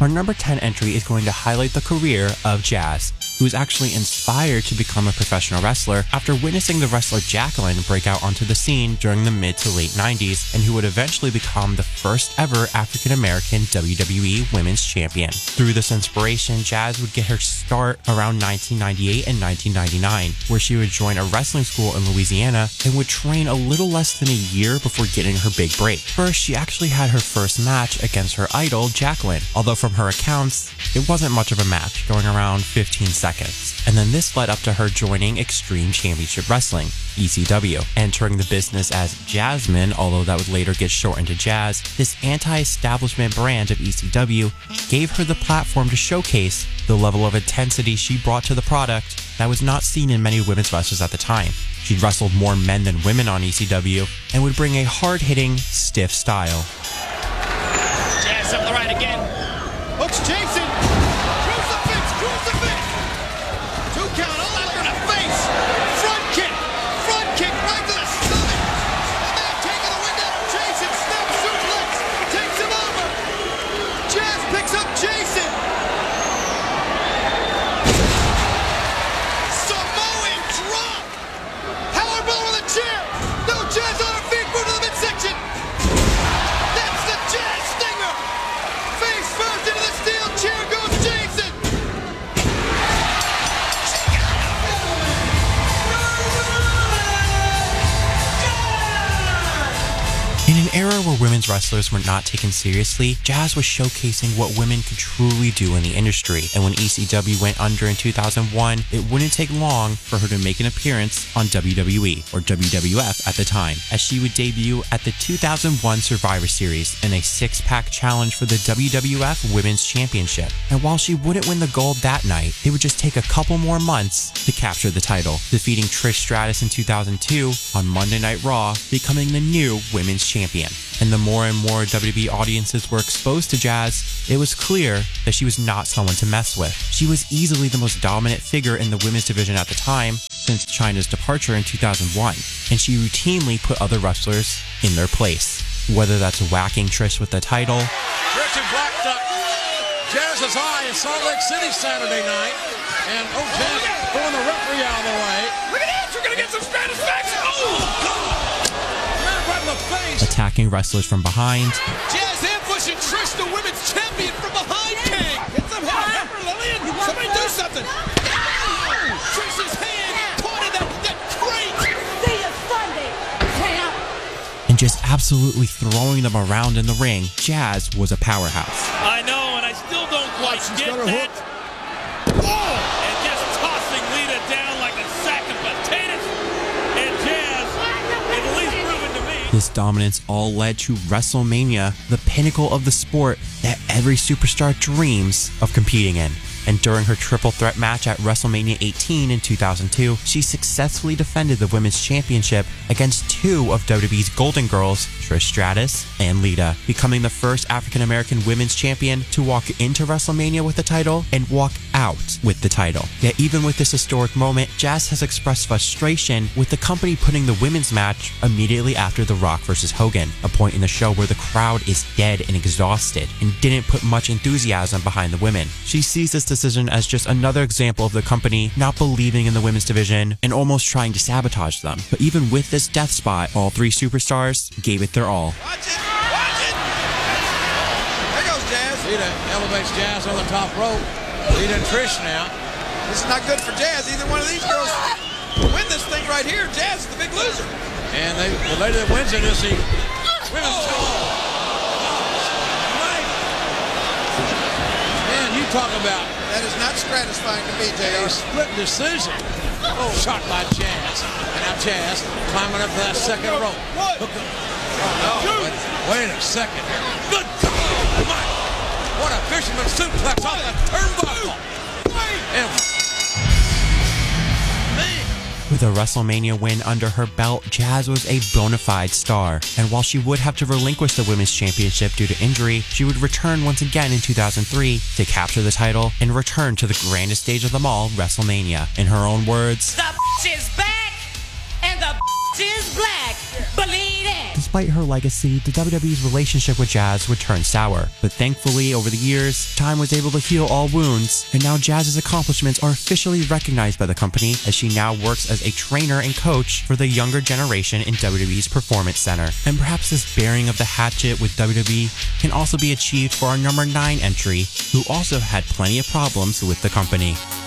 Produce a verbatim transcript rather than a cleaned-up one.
Our number ten entry is going to highlight the career of Jazz, who was actually inspired to become a professional wrestler after witnessing the wrestler Jacqueline break out onto the scene during the mid to late nineties, and who would eventually become the first ever African-American W W E Women's Champion. Through this inspiration, Jazz would get her start around nineteen ninety-eight and nineteen ninety-nine, where she would join a wrestling school in Louisiana and would train a little less than a year before getting her big break. First, she actually had her first match against her idol, Jacqueline, although from her accounts, it wasn't much of a match, going around fifteen seconds. And then this led up to her joining Extreme Championship Wrestling, E C W, entering the business as Jasmine, although that would later get shortened to Jazz. This anti-establishment brand of E C W gave her the platform to showcase the level of intensity she brought to the product that was not seen in many women's wrestlers at the time. She'd wrestled more men than women on E C W and would bring a hard-hitting, stiff style. Jazz up the right again. Hooks Jason. Crucifix, crucifix. Two count all after the face. Front kick. Front kick right to the stomach. A man taking the wind out of Jason. Snap suplex. Takes him over. Jazz picks up Jason. Samoan drop. Powerbomb on the chair. No, Jazz on her feet. Move to the midsection. That's the Jazz Stinger. Face first into the steel chair goes Jason. In an era where women's wrestlers were not taken seriously, Jazz was showcasing what women could truly do in the industry, and when E C W went under in two thousand one, it wouldn't take long for her to make an appearance on W W E, or W W F at the time, as she would debut at the two thousand one Survivor Series in a six-pack challenge for the W W F Women's Championship. And while she wouldn't win the gold that night, it would just take a couple more months to capture the title, defeating Trish Stratus in two thousand two on Monday Night Raw, becoming the new Women's Champion. And the more and more W W E audiences were exposed to Jazz, it was clear that she was not someone to mess with. She was easily the most dominant figure in the women's division at the time, since Chyna's departure in two thousand one, and she routinely put other wrestlers in their place. Whether that's whacking Trish with the title, Christian Black Duck, Jazz's eye in Salt Lake City Saturday night, and oh, Jazz pulling the referee out of the way. Look at this, we're gonna get some satisfaction. Oh, God! Right in the face. Attacking wrestlers from behind, Jazz ambushing Trish, the women's champion, from behind King. Get some help, Pepper Lillian. Somebody do something. Trish's hand pointed at the crate. See you Sunday, champ. and just absolutely throwing them around in the ring. Jazz was a powerhouse. I know, and I still don't quite She's get got her that. hook. Whoa! And just tossing Lita down like a sack of potatoes. And Jazz, at least proven to me. This dominance all led to WrestleMania, the pinnacle of the sport that every superstar dreams of competing in. And during her triple threat match at WrestleMania eighteen in two thousand two, she successfully defended the Women's Championship against two of W W E's Golden Girls, Trish Stratus and Lita, becoming the first African-American Women's Champion to walk into WrestleMania with the title and walk out with the title. Yet even with this historic moment, Jazz has expressed frustration with the company putting the women's match immediately after The Rock versus Hogan, a point in the show where the crowd is dead and exhausted and didn't put much enthusiasm behind the women. She sees this decision as just another example of the company not believing in the women's division and almost trying to sabotage them. But even with this death spot, all three superstars gave it their all. Watch it! Watch it! There goes Jazz. Lita elevates Jazz on the top rope. Lita and Trish now. This is not good for Jazz. Either one of these girls win this thing right here. Jazz is the big loser. And they, the lady that wins it is the women's title. Man, you talk about That is not satisfying to me, J a R. split decision. Oh, shot by Jazz. And now Jazz climbing up to that second rope. What? Hook up. Oh, no. Wait, wait a second here. Good God. My, what a fisherman suplex off the turnbuckle. And man. With a WrestleMania win under her belt, Jazz was a bona fide star, and while she would have to relinquish the Women's Championship due to injury, she would return once again in two thousand three to capture the title and return to the grandest stage of them all, WrestleMania. In her own words, The is back, and the is black. Believe it. Despite her legacy, the W W E's relationship with Jazz would turn sour. But thankfully, over the years, time was able to heal all wounds, and now Jazz's accomplishments are officially recognized by the company as she now works as a trainer and coach for the younger generation in W W E's Performance Center. And perhaps this bearing of the hatchet with W W E can also be achieved for our number nine entry, who also had plenty of problems with the company.